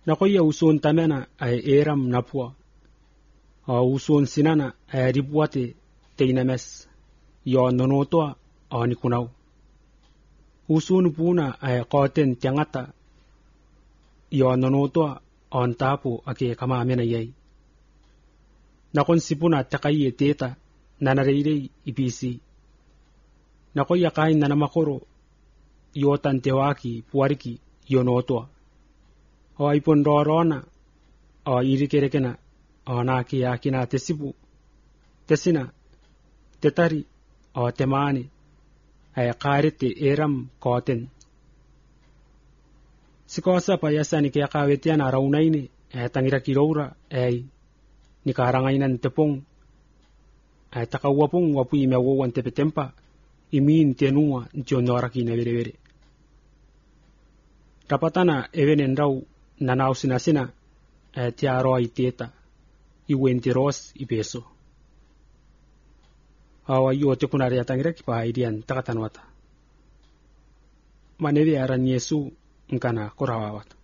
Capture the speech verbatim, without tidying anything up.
Nakoya usun tamena ay eram napua. A usun sinana ay ribuate teinames yo nonotoa ani kunaw. Usun puna ay qaten tiangata yo nonotoa on tapu ake kama mena yai. Nakon sipuna takaye teta nanareirei ipisi. Nakoya kain nanamakoro yotan tewaki puariki yonotoa. O ipon rorona o irikerekena o naki yakina tesipu tesina tetari o temani ay qarete eram qaten. Sikosa pa yasani kaya kawetian araunaini ay tangira kiroura ay nikarangainan tepong ay takawapong wapui mewawan tepetempa imin tenua ntionoraki na vere-vere. Rapatana evenen rau nanau sinasina ay tiaro ay teta iwentiros ipeso. Awa iyo tekunari atangira kipa idian takatanwata. Manevi aran Yesu nkana korawawata.